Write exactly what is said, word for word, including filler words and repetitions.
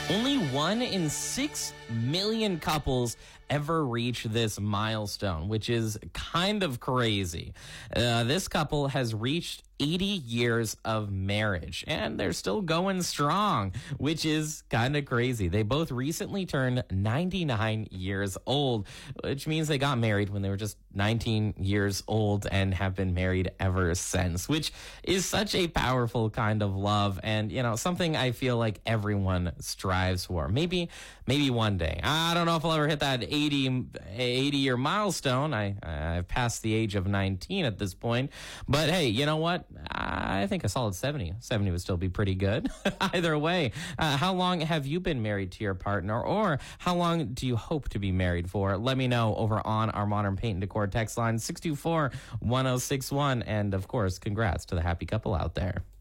Only one in six million couples ever reach this milestone, which is kind of crazy. Uh, this couple has reached eighty years of marriage, and they're still going strong, which is kind of crazy. They both recently turned ninety-nine years old, which means they got married when they were just nineteen years old and have been married ever since, which is such a powerful kind of love and, you know, something I feel like everyone strives for. Maybe, maybe one day. I don't know if I'll ever hit that eighty, eighty year milestone. I, I've passed the age of nineteen at this point, but hey, you know what? I think a solid seventy. seventy would still be pretty good. Either way, uh, how long have you been married to your partner, or how long do you hope to be married for? Let me know over on our Modern Paint and Decor text line six two four, one oh six one. And of course, congrats to the happy couple out there.